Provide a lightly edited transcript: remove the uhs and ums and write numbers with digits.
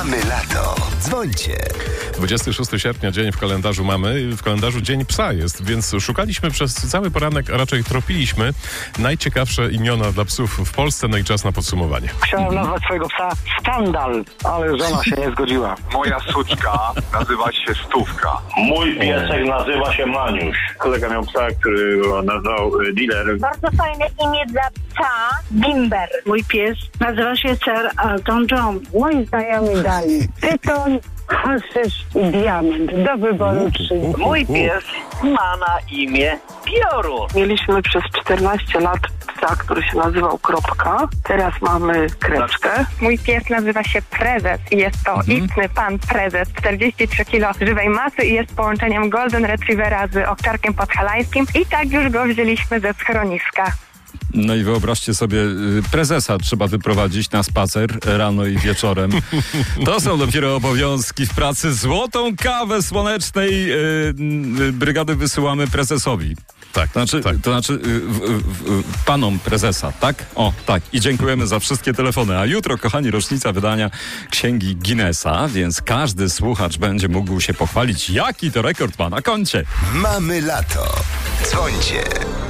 Mamy lato. Dzwońcie. 26 sierpnia, dzień w kalendarzu mamy, w kalendarzu Dzień Psa jest, więc szukaliśmy przez cały poranek, a raczej tropiliśmy najciekawsze imiona dla psów w Polsce, no i czas na podsumowanie. Chciałem nazwać swojego psa Skandal, ale żona się nie zgodziła. Moja suczka nazywa się Stówka. Mój piesek nazywa się Maniuś. Kolega miał psa, który go nazwał Dealer. Bardzo fajne imię dla psa, Bimber. Mój pies nazywa się Sir Elton John. Moi znajomi dali tytoń, haszysz i diament. Do wyboru 3. Mój pies ma na imię Piorun. Mieliśmy przez 14 lat psa, który się nazywał Kropka. Teraz mamy Kreczkę. Mój pies nazywa się Prezes i jest to istny pan prezes. 43 kg żywej masy i jest połączeniem Golden Retrievera z owczarkiem podhalańskim. I tak już go wzięliśmy ze schroniska. No i wyobraźcie sobie, prezesa trzeba wyprowadzić na spacer rano i wieczorem. To są dopiero obowiązki w pracy. Złotą kawę słonecznej brygady wysyłamy prezesowi. Tak, To znaczy panom prezesa, tak? O, tak. I dziękujemy za wszystkie telefony. A jutro, kochani, rocznica wydania Księgi Guinnessa, więc każdy słuchacz będzie mógł się pochwalić, jaki to rekord ma na koncie. Mamy lato. Dzwońcie.